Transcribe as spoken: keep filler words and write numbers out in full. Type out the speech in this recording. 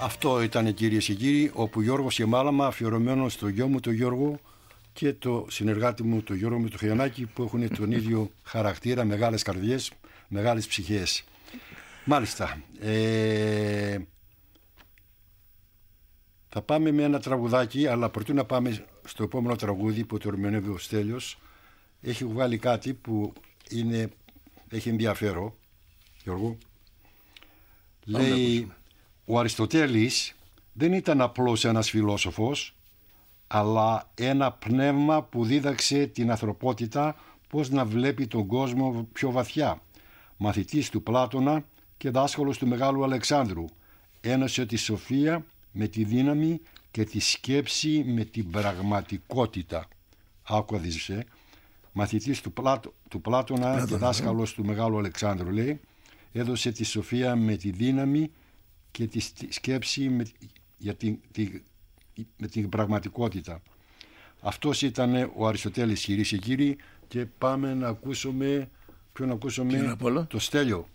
Αυτό ήταν, κυρίες και κύριοι, όπου Γιώργος και Μάλαμα, αφιερωμένο στο γιο μου τον Γιώργο και το συνεργάτη μου τον Γιώργο Μητροχιανάκη, που έχουν τον ίδιο χαρακτήρα, μεγάλες καρδιές, μεγάλες ψυχές. Μάλιστα. Ε, θα πάμε με ένα τραγουδάκι, αλλά προτού να πάμε στο επόμενο τραγούδι που το ερμηνεύει ο Στέλιος, έχει βγάλει κάτι που είναι, έχει ενδιαφέρον, Γιώργο. Λέει, ο Αριστοτέλης δεν ήταν απλώς ένας φιλόσοφος, αλλά ένα πνεύμα που δίδαξε την ανθρωπότητα πώς να βλέπει τον κόσμο πιο βαθιά. Μαθητής του Πλάτωνα και δάσκαλος του Μεγάλου Αλεξάνδρου. Ένωσε τη σοφία με τη δύναμη και τη σκέψη με την πραγματικότητα. Άκου δεις, ε. Μαθητής του, Πλάτω, του Πλάτωνα Πλάτωνα και δάσκαλος του Μεγάλου Αλεξάνδρου, λέει. Έδωσε τη σοφία με τη δύναμη και τη σκέψη με, για την, τη, με την πραγματικότητα. Αυτός ήταν ο Αριστοτέλης, κυρίες και κύριοι, και πάμε να ακούσουμε, ποιον ακούσουμε, το Στέλιο.